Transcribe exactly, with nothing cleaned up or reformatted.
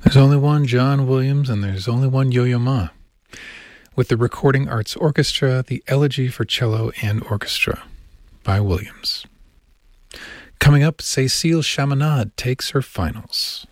There's only one John Williams, and there's only one Yo-Yo Ma. With the Recording Arts Orchestra, the Elegy for Cello and Orchestra by Williams. Coming up, Cécile Chaminade takes her finals.